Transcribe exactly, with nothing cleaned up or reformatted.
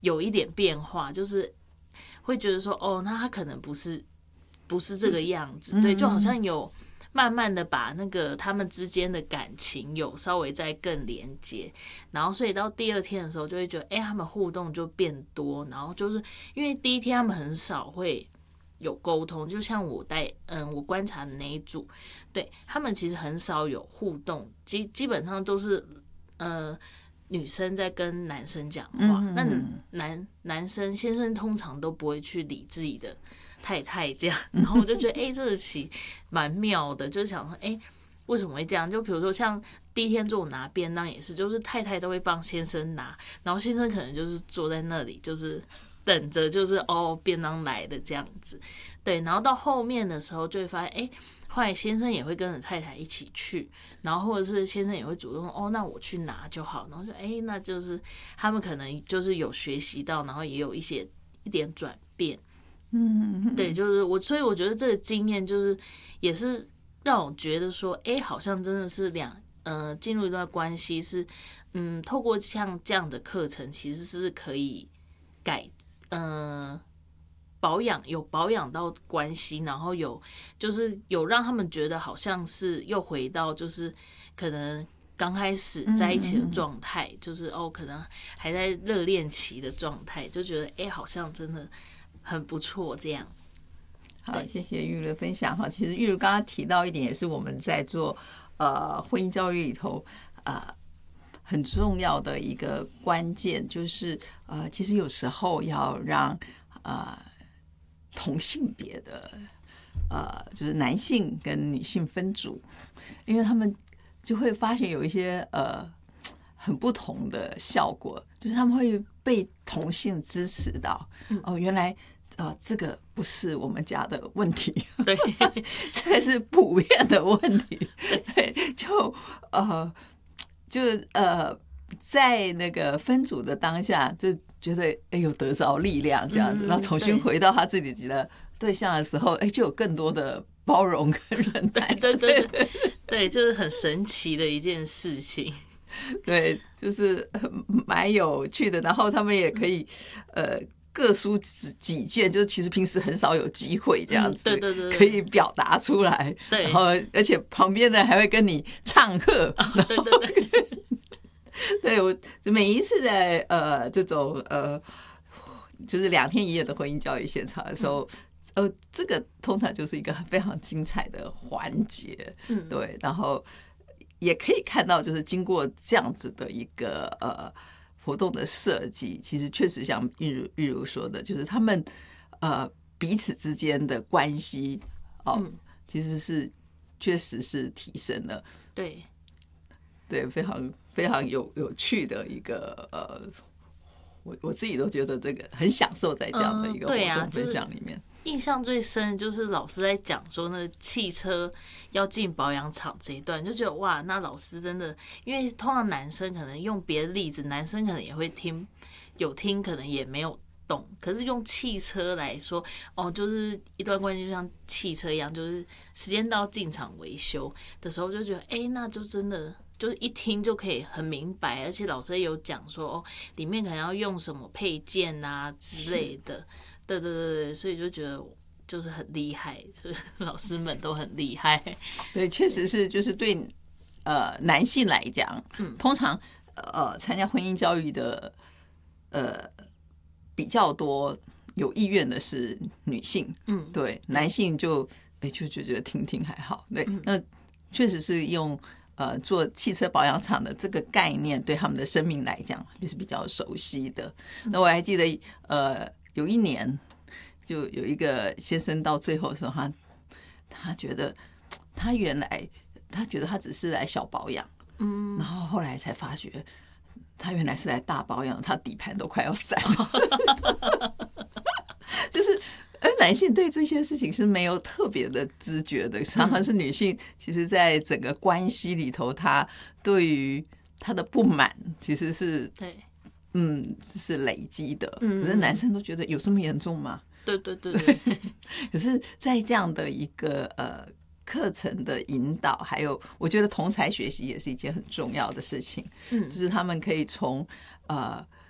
有一点变化，就是会觉得说，哦，那他可能不是不是这个样子，对，就好像有慢慢的把那个他们之间的感情有稍微再更连接，然后所以到第二天的时候就会觉得，哎、欸，他们互动就变多，然后就是因为第一天他们很少会有沟通，就像我带嗯我观察的那一组，对他们其实很少有互动，基基本上都是呃女生在跟男生讲话，嗯、那男男生先生通常都不会去理自己的太太这样，然后我就觉得哎、欸，这个期蛮妙的，就是想说哎、欸，为什么会这样？就比如说像第一天中午拿便当也是，就是太太都会帮先生拿，然后先生可能就是坐在那里就是等着，就是哦便当来的这样子，对，然后到后面的时候就会发现哎。欸后来先生也会跟着太太一起去，然后或者是先生也会主动哦，那我去拿就好，然后就哎，那就是他们可能就是有学习到，然后也有一些一点转变，嗯，对，就是我，所以我觉得这个经验就是也是让我觉得说，哎，好像真的是两呃进入一段关系是，嗯，透过像这样的课程，其实是可以改，呃。保养有保养到关系，然后有就是有让他们觉得好像是又回到就是可能刚开始在一起的状态，嗯嗯嗯就是哦可能还在热恋期的状态，就觉得哎、欸、好像真的很不错这样。 好，谢谢玉如的分享哈。其实玉如刚刚提到一点，也是我们在做呃婚姻教育里头呃很重要的一个关键，就是呃其实有时候要让呃。同性别的呃，就是男性跟女性分组，因为他们就会发现有一些呃很不同的效果，就是他们会被同性支持到。哦，原来呃这个不是我们家的问题， 对， 这个是普遍的问题。对，就呃就呃在那个分组的当下就。觉得哎有得着力量这样子，然后重新回到他自己的对象的时候，哎就有更多的包容跟忍耐。 对对对对，就是很神奇的一件事情。 对，就是蛮有趣的。然后他们也可以呃各抒己见，就是其实平时很少有机会这样子， 对对对， 可以表达出来。 对， 然后而且旁边的还会跟你唱和。 对对对。 对，我每一次在呃这种呃就是两天一夜的婚姻教育现场的时候，呃，这个通常就是一个非常精彩的环节，嗯，对，然后也可以看到，就是经过这样子的一个呃活动的设计，其实确实像玉如玉如说的，就是他们呃彼此之间的关系哦、呃嗯，其实是确实是提升了， 对。 对，非常非常有有趣的一个呃，我我自己都觉得这个很享受在这样的一个活动分享里面。嗯啊就是、印象最深就是老师在讲说那汽车要进保养厂这一段，就觉得哇，那老师真的，因为通常男生可能用别的例子，男生可能也会听，有听可能也没有懂，可是用汽车来说，哦，就是一段关系就像汽车一样，就是时间到进厂维修的时候，就觉得哎、欸，那就真的。就是一听就可以很明白，而且老师也有讲说哦，里面可能要用什么配件啊之类的，对对对对，所以就觉得就是很厉害，就是老师们都很厉害。 对，确实是，就是对呃男性来讲，嗯，通常呃参加婚姻教育的呃比较多有意愿的是女性，嗯，对，男性就哎就就觉得听听还好，对，嗯、那确实是用。呃，做汽车保养厂的这个概念，对他们的生命来讲，就是比较熟悉的。那我还记得，呃，有一年，就有一个先生到最后的时候，他他觉得他原来他觉得他只是来小保养，嗯，然后后来才发觉，他原来是来大保养，他底盘都快要散了，就是。而男性对这些事情是没有特别的知觉的，常常是女性，其实在整个关系里头，她对于她的不满其实是对， 嗯，是累积的。可是男生都觉得有这么严重吗？ 对对对对。 可是，在这样的一个呃课程的引导，还有我觉得同才学习也是一件很重要的事情。嗯，就是他们可以从呃